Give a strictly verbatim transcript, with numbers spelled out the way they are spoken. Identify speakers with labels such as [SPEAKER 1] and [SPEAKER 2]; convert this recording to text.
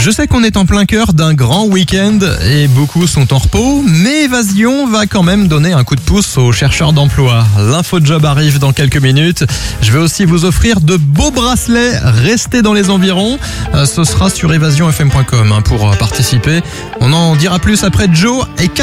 [SPEAKER 1] Je sais qu'on est en plein cœur d'un grand week-end et beaucoup sont en repos, mais Évasion va quand même donner un coup de pouce aux chercheurs d'emploi. L'info de job arrive dans quelques minutes. Je vais aussi vous offrir de beaux bracelets. Restez dans les environs. Ce sera sur évasion f m point com pour participer. On en dira plus après Joe et